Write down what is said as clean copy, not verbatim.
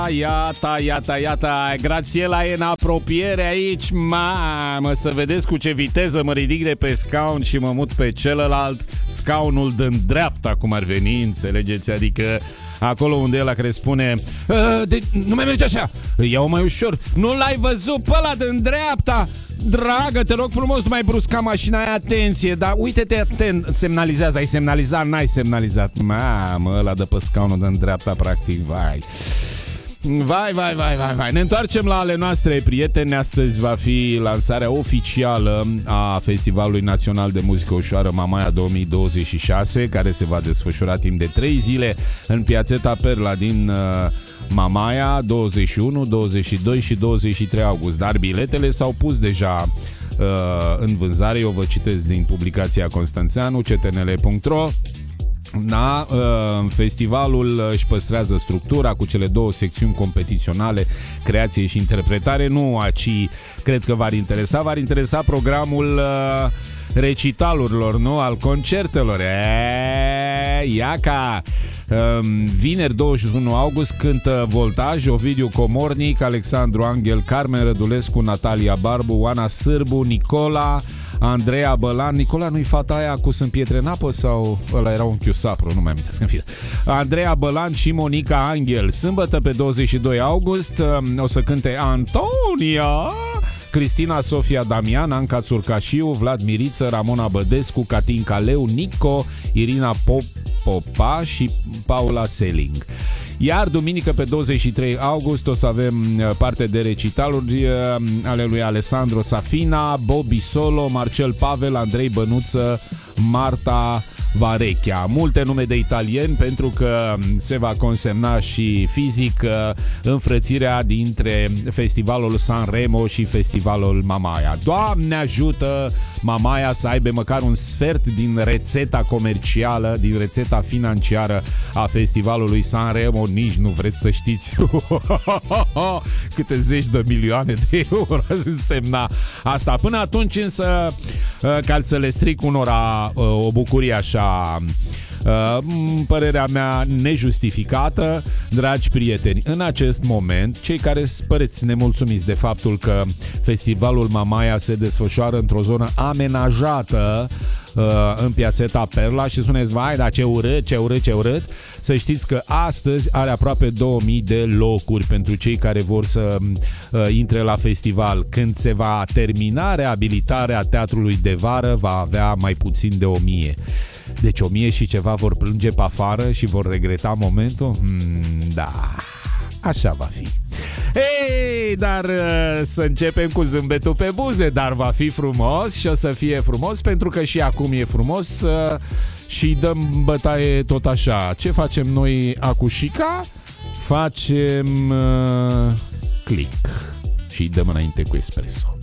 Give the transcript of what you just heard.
Iată, Grațiela e în apropiere aici, mamă, să vedeți cu ce viteză mă ridic de pe scaun și mă mut pe celălalt, scaunul din dreapta, cum ar veni, înțelegeți, adică acolo unde e ăla care spune nu mai mergi așa, ia-o mai ușor, nu l-ai văzut pe ăla din dreapta? Dragă, te rog frumos, nu mai brusca mașina, ai atenție, dar uite-te atent, semnalizează, ai semnalizat, n-ai semnalizat, mamă, ăla de pe scaunul din dreapta, practic, vai. Vai. Ne întoarcem la ale noastre prieteni. Astăzi va fi lansarea oficială a Festivalului Național de Muzică Ușoară Mamaia 2026, care se va desfășura timp de 3 zile în Piațeta Perla din Mamaia, 21, 22 și 23 august. Dar biletele s-au pus deja în vânzare. Eu vă citesc din publicația Constanțeanu, ctnl.ro. Da, festivalul își păstrează structura cu cele 2 secțiuni competiționale, creație și interpretare. Nu aici cred că v-ar interesa programul recitalurilor, nu? Al concertelor. Iaca! Vineri 21 august cântă Voltaj, Ovidiu Comornic, Alexandru Angel, Carmen Rădulescu, Natalia Barbu, Oana Sârbu, Nicola, Andreea Bălan. Nicola nu-i fata aia cu Sunt pietre în apă sau ăla era unchiul Sapru, nu mai amintesc, în fine. Andreea Bălan și Monica Angel. Sâmbătă pe 22 august o să cânte Antonia, Cristina Sofia Damian, Anca Țurcașiu, Vlad Miriță, Ramona Bădescu, Catinca Leu, Nico, Irina Popa și Paula Seling. Iar duminică pe 23 august o să avem parte de recitaluri ale lui Alessandro Safina, Bobby Solo, Marcel Pavel, Andrei Bănuță, Marta Varechia. Multe nume de italieni, pentru că se va consemna și fizic înfrățirea dintre Festivalul Sanremo și Festivalul Mamaia. Doamne ajută Mamaia să aibă măcar un sfert din rețeta comercială, din rețeta financiară a Festivalului Sanremo. Nici nu vreți să știți câte zeci de milioane de euro însemna asta. Până atunci însă, ca să le stric unora o bucurie așa, părerea mea nejustificată, dragi prieteni, în acest moment, cei care păreți nemulțumiți de faptul că Festivalul Mamaia se desfășoară într-o zonă amenajată în Piațeta Perla și spuneți, vai, dar ce urât, să știți că astăzi are aproape 2000 de locuri pentru cei care vor să intre la festival. Când se va termina reabilitarea Teatrului de Vară, va avea mai puțin de 1000. Deci 1000 și ceva vor plânge pe afară și vor regreta momentul? Da, așa va fi. Ei, dar să începem cu zâmbetul pe buze, dar va fi frumos și o să fie frumos, pentru că și acum e frumos și dăm bătaie tot așa. Ce facem noi acușica? Facem click și dăm înainte cu espresso.